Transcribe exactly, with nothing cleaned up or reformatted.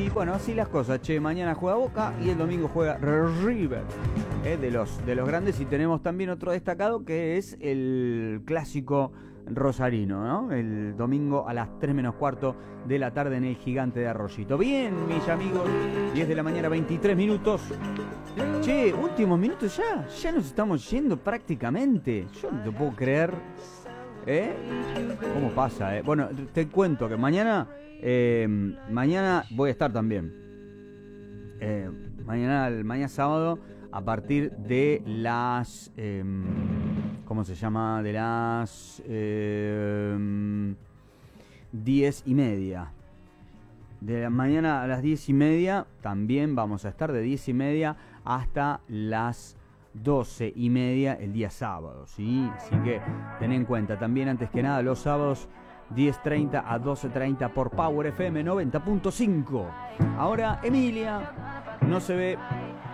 bueno, así las cosas, che, mañana juega Boca y el domingo juega River, eh, de los, de los grandes. Y tenemos también otro destacado que es el clásico rosarino, ¿no? El domingo a las tres menos cuarto de la tarde en el Gigante de Arroyito. Bien, mis amigos, diez de la mañana, veintitrés minutos. Che, últimos minutos ya, ya nos estamos yendo prácticamente. Yo no te puedo creer, ¿eh? ¿Cómo pasa, eh? Bueno, te cuento que mañana, eh, mañana voy a estar también. Eh, mañana, mañana sábado, a partir de las... Eh, ¿Cómo se llama? De las eh, diez y media. De la mañana a las diez y media también vamos a estar de diez y media hasta las doce y media el día sábado, ¿sí? Así que ten en cuenta también, antes que nada, los sábados diez treinta a doce treinta por Power F M noventa punto cinco. Ahora Emilia no se ve,